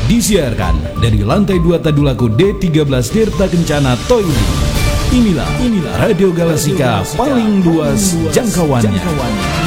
Disiarkan dari lantai 2 Tadulako D13 Tirta Kencana Toili. Inilah Radio Galasika paling luas jangkauannya.